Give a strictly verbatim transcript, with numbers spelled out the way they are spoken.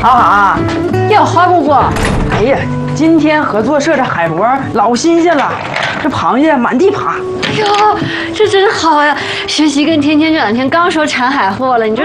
啊， 哟，花姑姑， 哎呀，今天合作社这海螺老新鲜了，这螃蟹满地爬。 哟，这真好呀！学习跟天天这两天刚说产海货了，你这